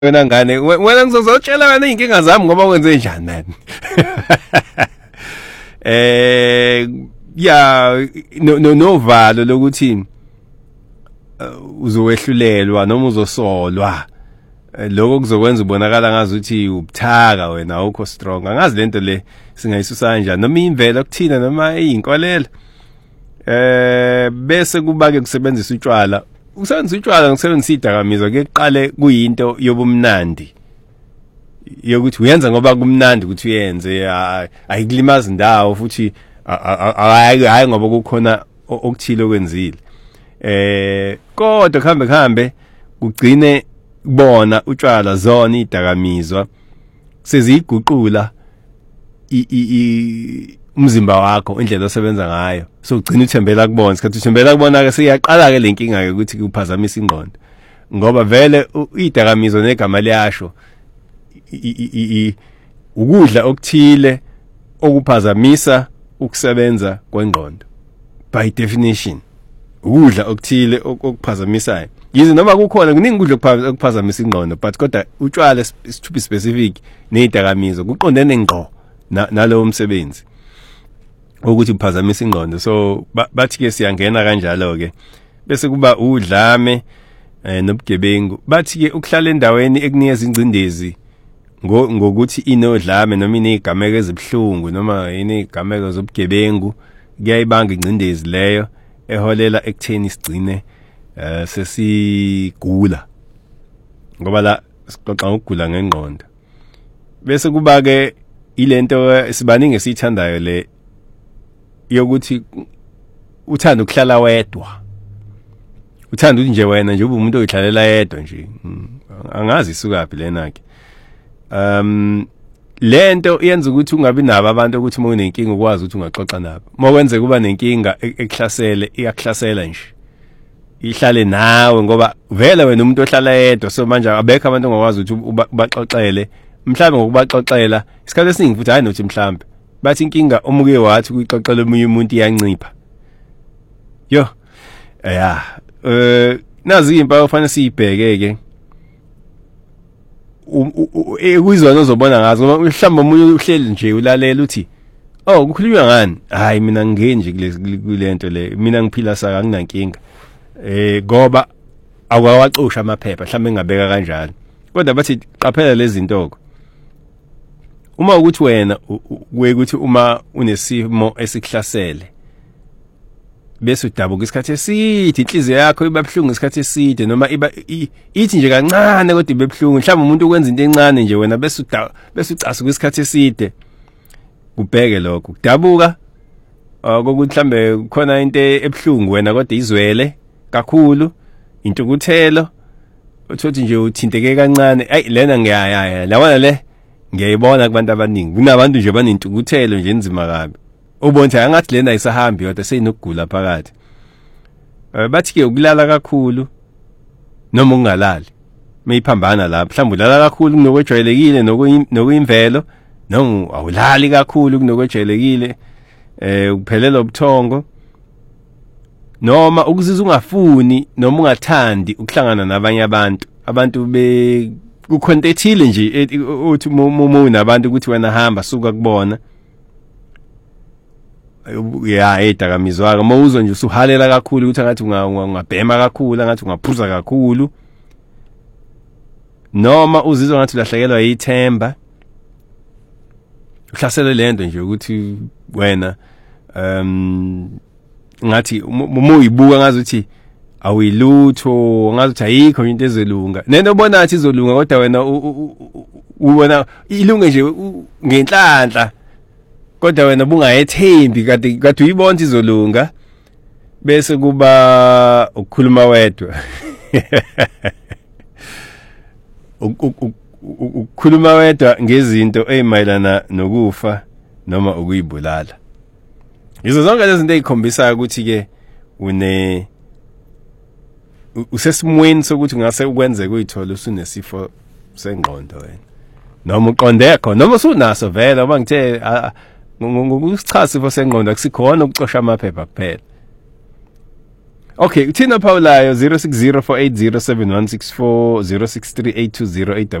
wena ngane wena ngizozotshela wena inkinga zami ngoba wenze njani man. Ya novalo lokuthi uzowehlulelwa noma uzosolwa. Lokho kuzokwenza ubonakala ngazi ukuthi ubuthaka wena awukho strong. Angazi lento le singayisusa kanjani noma imvelo kuthina noma iyinkolelo. Bese kuba ke kusebenzisa utshwala. Ukusebenzisa utshwala ngokusebenzisa idakamizwa ke kuqale kuyinto yobumnandi. Yokuthi uyenza ngoba kumnandi ukuthi uyenze ayikulimaza indawo futhi hayi ngoba kukhona okuthile okwenzile. Kodwa kuhambe kugcine kubona utshwala zona idakamizwa seziguqula umzimba wakho indlela osebenza ngayo. So ugcina uthembela kubona isikhathi uthembela kubona ke siyaqala ke lenkinga ke ukuthi kuphazamisa ingqondo ngoba vele idakamizwa negama liyasho ukudla okuthile okuphazamisa ukusebenza kwengqondo by definition. Ukudla okuthile okuphazamisayo yize noma kukhona kuningi ukudla okuphazamisa ingqondo but kodwa utshwala to be specific nedakamizwa kuqondene ngqo nalowo msebenzi ukuthi uphazamisa ingqondo. So bathi ke siyangena kanjalo ke bese kuba udlame nobugebengu. Bathi ke ukuhlala endaweni ekunikeza ingcindezi ngokuthi inodlame noma inezigameko ezibhlungu noma inezigameko zobugebengu kuyayibanga ingcindezi leyo eholela ekutheni sigcine sesigula ngoba la sixoxa ngokugula ngengqondo. Bese kuba ke ilento sibaningi esithandayo le yokuthi uthanda ukuhlala wedwa. Uthanda ukuthi nje wena nje umuntu oyihlalela yedwa nje. Angazi isukaphi lena ke. Lento yenza ukuthi ungabi nabo abantu ukuthi uma unenkinga ukwazi ukuthi ungaxoxa nabo. Mokwenze kuba nenkinga ekuhlasele iyakuhlasela nje. Ihlale nawe ngoba vele wena umuntu ohlala yedwa so manje abekho abantu ongakwazi ukuthi ubaxoxele. Mhlawumbe ngokubaxoxela isikhathi esiningi futhi hayi nothi mhlawumbe bathi inkinga omuke wathi ukuyixoxela omunye umuntu iyancipha. Yo nazi impawu ofanele siyibheke ke ekuyizona ozobona ngazo ngoba mhlawumbe umunye uhleli nje ulalela uthi oh kukhulunywa ngani. Hayi mina ngingeni nje kulento le mina ngiphila saka anginankinga ngoba awuwaxosha amaphepha mhlawumbe ngabeka kanjalo. Kodwa bathi qaphela lezi zinto uma ukuthi wena ukuthi uma unesimo esikuhlasele bese udabuka isikhathi eside inhliziyo yakho iba bhlungu isikhathi eside noma iba ithi nje kancane kodwa ibe bhlungu mhlawumbe umuntu ukwenza into encane nje wena bese ucasa kwisikhathi eside kubheke lokho kudabuka kokuthi mhlambe khona into ebhlungu wena kodwa izwele kakhulu intukuthelo uthothi nje uthinteke kancane ayi lena ngiyaya lawana le ngiyayibona kubantu abaningi kunabantu nje banentukuthelo nje enzima kabi ubonke angathi lena isahambi kodwa seyinokugula phakathi. Bathi ke ukulala kakhulu noma ungalali mayiphambana lapha mhlawumbe ulala kakhulu kunokwejwayelekile nokuyimvelo noma awulali kakhulu kunokwejwayelekile ukuphelela ubuthongo noma ukuzizwa ungafuni noma ungathandi ukuhlangana nabanye abantu be kukhontetile nje uthi umuntu nabantu ukuthi wena hamba suka kubona idakamizwa ke mawuzwa nje usuhalela kakhulu ukuthi ngathi ungabhema kakhulu ngathi ungaphuza kakhulu noma uzizwa ngathi ulahlekelwa yithemba uhlasele lento nje ukuthi wena ngathi uma uyibuka ngazi ukuthi awuyilutho ngazi ukuthi ayikho into ezolunga nento ubona ngathi izolunga kodwa wena ubona ilunge nje ngenhlanhla kodwa wena bungayethembi kade uyibona izolunga bese kuba ukukhuluma wedwa. Ukukhuluma wedwa ngezinto ezimayelana nokufa noma ukuyibulala. Yizo zonke lezi zinto ezikhombisa ukuthi ke usesimweni sokuthi ngase ukwenze kuyithola usunesifo sengqondo wena. Noma uqonde khona noma usunaso vele uma ngithe ngokusichaza isifo sengqondo akusikhona ukucosha amaphepha kuphela. Okay, uthina phawulayo 0604807164 063820